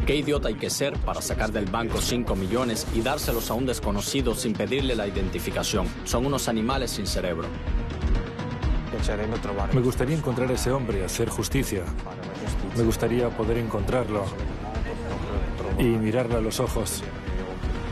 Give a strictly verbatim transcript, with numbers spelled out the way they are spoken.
¿Qué idiota hay que ser para sacar del banco cinco millones y dárselos a un desconocido sin pedirle la identificación? Son unos animales sin cerebro. Me gustaría encontrar a ese hombre, hacer justicia. Me gustaría poder encontrarlo y mirarle a los ojos